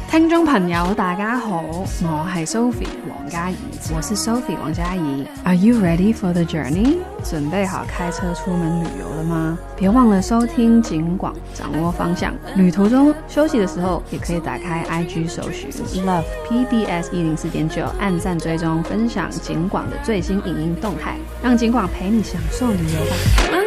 聽眾朋友大家好，我係 Sophie 黃嘉怡，我是 Sophie 黃嘉怡。Are you ready for the journey？ 準備好開車出門旅遊了嗎？別忘了收聽警廣，掌握方向。旅途中休息的時候，也可以打開 IG 搜尋 Love PBS 104.9，按讚追蹤分享警廣的最新影音動態，讓警廣陪你享受旅遊吧。